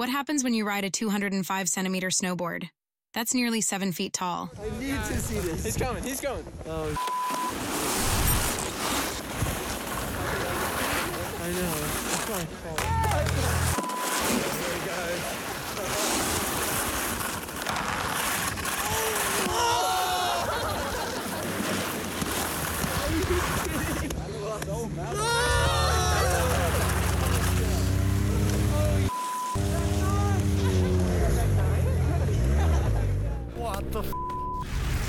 What happens when you ride a 205-centimeter snowboard? That's nearly 7 feet tall. I need to see this. He's coming, he's coming. Oh, I know. It's my fault. There he goes. Are you kidding?